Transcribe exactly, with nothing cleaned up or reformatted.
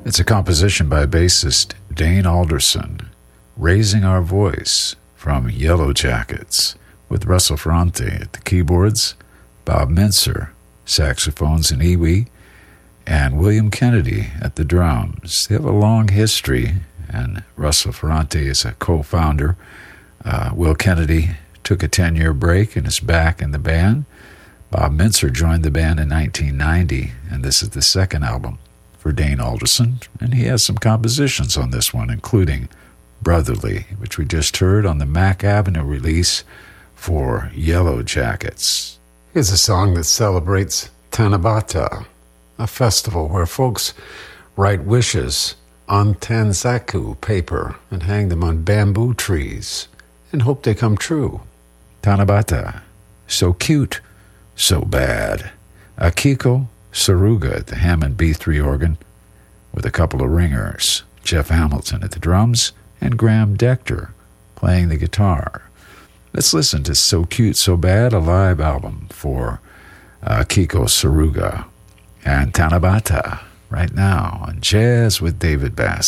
It's a composition by bassist Dane Alderson, Raising Our Voice from Yellow Jackets, with Russell Ferrante at the keyboards, Bob Mintzer, saxophones and iwi, and William Kennedy at the drums. They have a long history, and Russell Ferrante is a co-founder. Uh, Will Kennedy took a ten-year break and is back in the band. Bob Mintzer joined the band in nineteen ninety, and this is the second album for Dane Alderson, and he has some compositions on this one, including Brotherly, which we just heard on the Mack Avenue release for Yellow Jackets. Here's a song that celebrates Tanabata, a festival where folks write wishes on tanzaku paper and hang them on bamboo trees and hope they come true. Tanabata, so cute, so bad. Akiko Saruga at the Hammond B three organ with a couple of ringers, Jeff Hamilton at the drums, and Graham Dector playing the guitar. Let's listen to So Cute, So Bad, a live album for uh, Kiko Saruga and Tanabata right now on Jazz with David Bass.